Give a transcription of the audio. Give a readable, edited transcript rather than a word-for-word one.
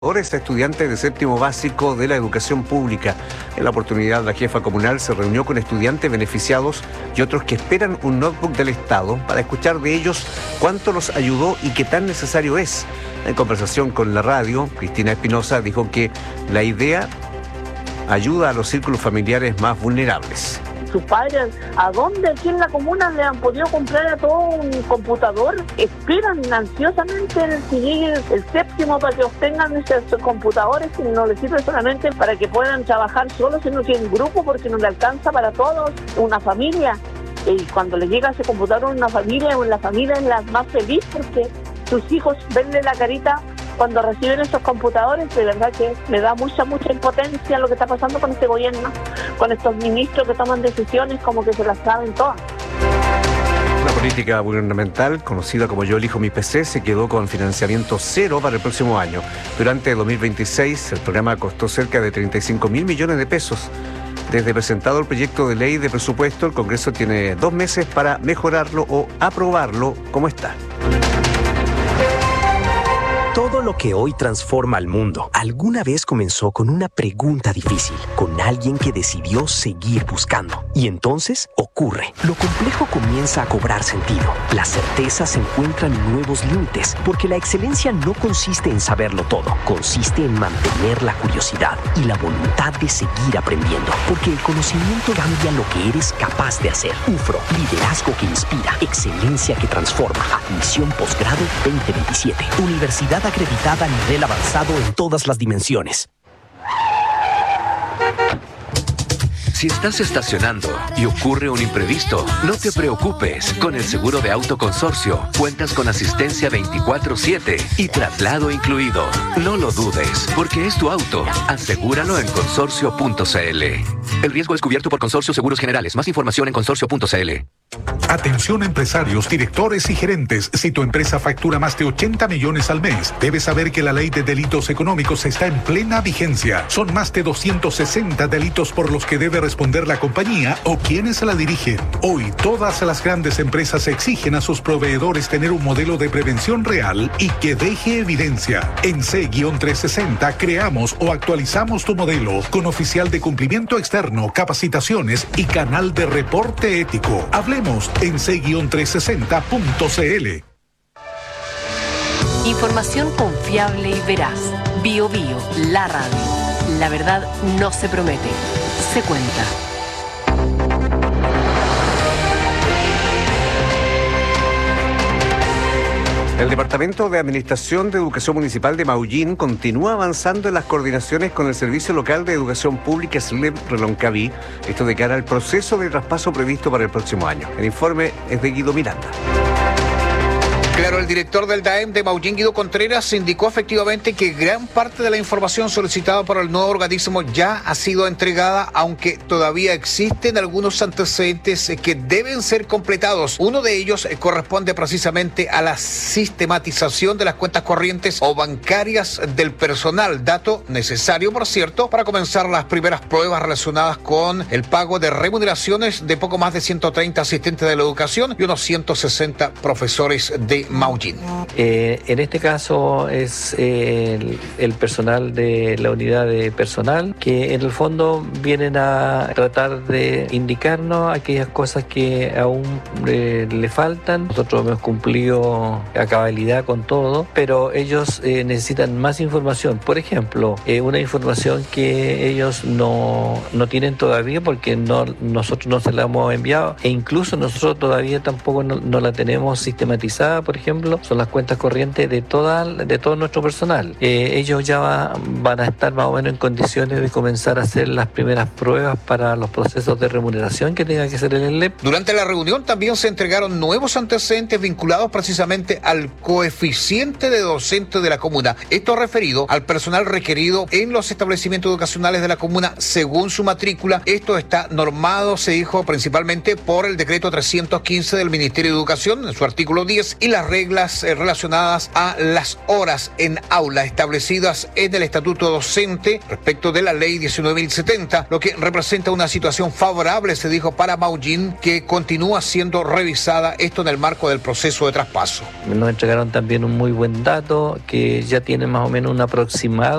Ahora es estudiante de séptimo básico de la educación pública. En la oportunidad, la jefa comunal se reunió con estudiantes beneficiados y otros que esperan un notebook del Estado para escuchar de ellos cuánto los ayudó y qué tan necesario es. En conversación con la radio, Cristina Espinosa dijo que la idea ayuda a los círculos familiares más vulnerables. Sus padres, ¿a dónde aquí en la comuna le han podido comprar a todo un computador? Esperan ansiosamente el seguir el séptimo para que obtengan esos computadores, y no les sirve solamente para que puedan trabajar solos, sino que en grupo, porque no le alcanza para todos, una familia. Y cuando le llega ese computador a una familia, la familia es la más feliz porque sus hijos venle la carita cuando reciben esos computadores. De verdad que me da mucha impotencia lo que está pasando con este gobierno, con estos ministros que toman decisiones como que se las saben todas. La política gubernamental, conocida como Yo elijo mi PC, se quedó con financiamiento cero para el próximo año. Durante 2026, el programa costó cerca de 35.000 millones de pesos. Desde presentado el proyecto de ley de presupuesto, el Congreso tiene 2 meses para mejorarlo o aprobarlo como está. Todo lo que hoy transforma al mundo alguna vez comenzó con una pregunta difícil, con alguien que decidió seguir buscando. Y entonces ocurre. Lo complejo comienza a cobrar sentido. La certeza se encuentra en nuevos límites, porque la excelencia no consiste en saberlo todo, consiste en mantener la curiosidad y la voluntad de seguir aprendiendo, porque el conocimiento cambia lo que eres capaz de hacer. UFRO, liderazgo que inspira, excelencia que transforma. Admisión posgrado 2027. Universidad acreditada a nivel avanzado en todas las dimensiones. Si estás estacionando y ocurre un imprevisto, no te preocupes. Con el seguro de auto Consorcio, cuentas con asistencia 24/7 y traslado incluido. No lo dudes, porque es tu auto. Asegúralo en consorcio.cl. El riesgo es cubierto por Consorcio Seguros Generales. Más información en consorcio.cl. Atención empresarios, directores y gerentes. Si tu empresa factura más de 80 millones al mes, debes saber que la ley de delitos económicos está en plena vigencia. Son más de 260 delitos por los que debe responder la compañía o quienes la dirigen. Hoy, todas las grandes empresas exigen a sus proveedores tener un modelo de prevención real y que deje evidencia. En C-360 creamos o actualizamos tu modelo con oficial de cumplimiento externo, capacitaciones y canal de reporte ético. Hablemos en c-360.cl. Información confiable y veraz. BioBio, la radio. La verdad no se promete, se cuenta. El Departamento de Administración de Educación Municipal de Maullín continúa avanzando en las coordinaciones con el Servicio Local de Educación Pública SLEP Reloncaví, esto de cara al proceso de traspaso previsto para el próximo año. El informe es de Guido Miranda. Claro, el director del DAEM de Maullín, Guido Contreras, indicó efectivamente que gran parte de la información solicitada por el nuevo organismo ya ha sido entregada, aunque todavía existen algunos antecedentes que deben ser completados. Uno de ellos corresponde precisamente a la sistematización de las cuentas corrientes o bancarias del personal, dato necesario, por cierto, para comenzar las primeras pruebas relacionadas con el pago de remuneraciones de poco más de 130 asistentes de la educación y unos 160 profesores de Maullín. En este caso es el personal de la unidad de personal que en el fondo vienen a tratar de indicarnos aquellas cosas que aún le faltan. Nosotros hemos cumplido a cabalidad con todo, pero ellos necesitan más información. Por ejemplo, una información que ellos no tienen todavía porque nosotros no se la hemos enviado, e incluso nosotros todavía tampoco no la tenemos sistematizada. Por ejemplo, son las cuentas corrientes de todo nuestro personal. Ellos ya van a estar más o menos en condiciones de comenzar a hacer las primeras pruebas para los procesos de remuneración que tenga que hacer el SLEP. Durante la reunión también se entregaron nuevos antecedentes vinculados precisamente al coeficiente de docente de la comuna. Esto referido al personal requerido en los establecimientos educacionales de la comuna según su matrícula. Esto está normado, se dijo, principalmente por el decreto 315 del Ministerio de Educación en su artículo 10 y la las reglas relacionadas a las horas en aula establecidas en el Estatuto Docente respecto de la Ley 19.070, lo que representa una situación favorable, se dijo, para Maullín, que continúa siendo revisada esto en el marco del proceso de traspaso. Nos entregaron también un muy buen dato, que ya tiene más o menos un aproximado